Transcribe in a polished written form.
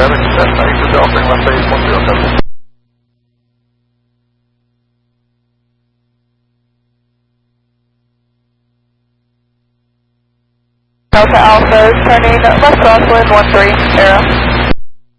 traffic, Cessna 8 to Delta, left base 107. Delta Alpha, turning left crosswind 13, arrow.